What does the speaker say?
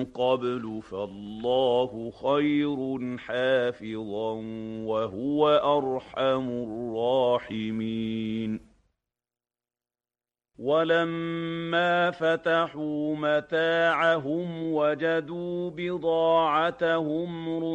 قبل فالله خير حافظا وهو أرحم الراحمين ولما فتحوا متاعهم وجدوا بضاعتهم